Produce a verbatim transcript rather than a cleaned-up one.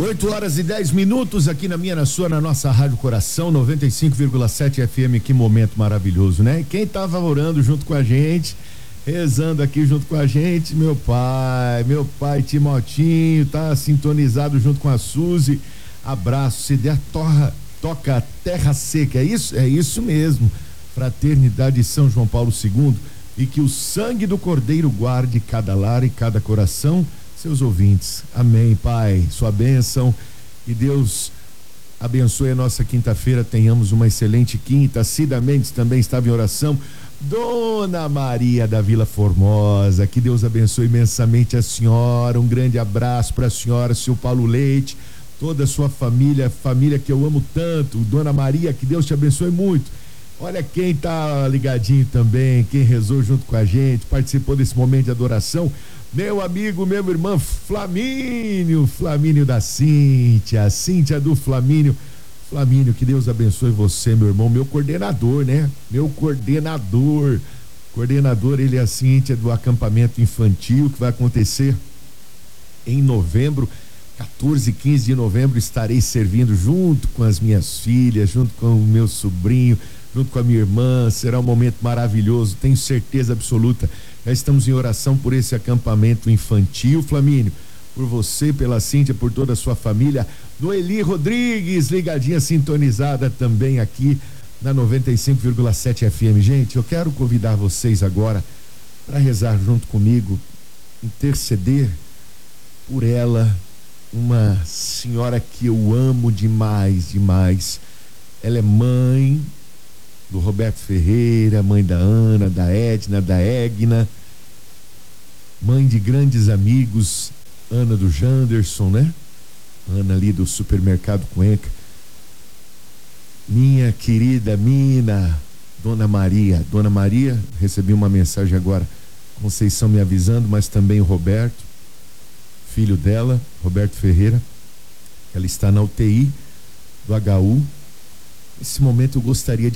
oito horas e dez minutos aqui na minha, na sua, na nossa Rádio Coração noventa e cinco vírgula sete F M. Que momento maravilhoso, né? E quem tava orando junto com a gente, rezando aqui junto com a gente, meu pai, meu pai Timotinho, tá sintonizado junto com a Suzy. Abraço, se der torra, toca a terra seca, é isso? É isso mesmo. Fraternidade São João Paulo segundo, e que o sangue do Cordeiro guarde cada lar e cada coração, seus ouvintes. Amém, Pai, sua bênção, e Deus abençoe a nossa quinta-feira, tenhamos uma excelente quinta. Cida Mendes também estava em oração. Dona Maria da Vila Formosa, que Deus abençoe imensamente a senhora, um grande abraço para a senhora, seu Paulo Leite, toda a sua família, família que eu amo tanto. Dona Maria, que Deus te abençoe muito. Olha quem tá ligadinho também, quem rezou junto com a gente, participou desse momento de adoração, meu amigo, meu irmão Flamínio, Flamínio da Cíntia, Cíntia do Flamínio. Flamínio, que Deus abençoe você, meu irmão, meu coordenador, né? Meu coordenador, coordenador, ele é a Cíntia do acampamento infantil que vai acontecer em novembro, quatorze e quinze de novembro, estarei servindo junto com as minhas filhas, junto com o meu sobrinho, junto com a minha irmã. Será um momento maravilhoso, tenho certeza absoluta. Já estamos em oração por esse acampamento infantil, Flamínio, por você, pela Cíntia, por toda a sua família. Noeli Rodrigues, ligadinha, sintonizada também aqui na noventa e cinco vírgula sete F M. Gente, eu quero convidar vocês agora para rezar junto comigo, interceder por ela, uma senhora que eu amo demais, demais. Ela é mãe do Roberto Ferreira, mãe da Ana, da Edna, da Egna, mãe de grandes amigos, Ana do Janderson, né? Ana ali do supermercado Cuenca. Minha querida Mina, Dona Maria, Dona Maria, recebi uma mensagem agora, Conceição me avisando, mas também o Roberto, filho dela, Roberto Ferreira, ela está na U T I do H U. Nesse momento eu gostaria de